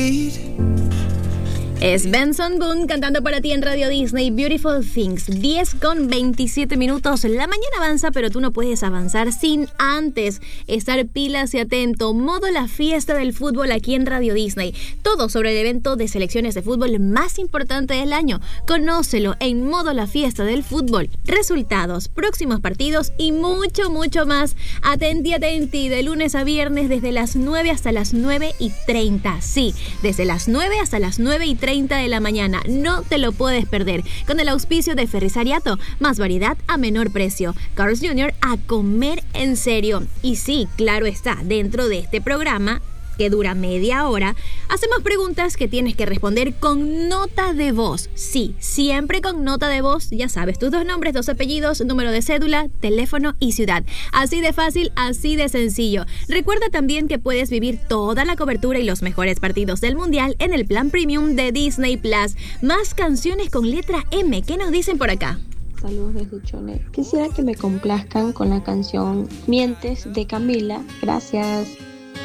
Es Benson Boone cantando para ti en Radio Disney, Beautiful Things. 10:27. La mañana avanza, pero tú no puedes avanzar sin antes estar pilas y atento. Modo la fiesta del fútbol aquí en Radio Disney. Todo sobre el evento de selecciones de fútbol más importante del año. Conócelo en Modo la fiesta del fútbol. Resultados, próximos partidos y mucho, mucho más. Atenti, de lunes a viernes desde las 9 hasta las 9:30. Sí, desde las 9 hasta las 9:30 de la mañana. No te lo puedes perder. Con el auspicio de Ferrisariato, más variedad a menor precio. Carl's Jr. a comer en serio. Y sí, claro está, dentro de este programa, que dura media hora, hacemos preguntas que tienes que responder con nota de voz. Sí, siempre con nota de voz. Ya sabes, tus 2 nombres, 2 apellidos, número de cédula, teléfono y ciudad. Así de fácil, así de sencillo. Recuerda también que puedes vivir toda la cobertura y los mejores partidos del Mundial en el plan premium de Disney Plus. Más canciones con letra M. ¿Qué nos dicen por acá? Saludos desde Chole. Quisiera que me complazcan con la canción Mientes de Camila. Gracias.